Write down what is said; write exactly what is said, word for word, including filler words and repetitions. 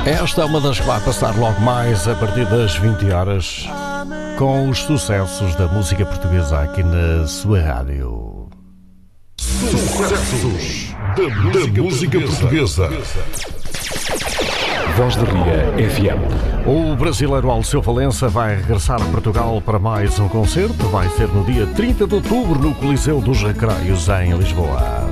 Esta é uma das que vai passar logo mais a partir das vinte horas com os sucessos da música portuguesa aqui na sua rádio. Sucessos da música, da música portuguesa. Voz da Ria F M. O brasileiro Alceu Valença vai regressar a Portugal para mais um concerto. Vai ser no dia trinta de outubro no Coliseu dos Recreios, em Lisboa.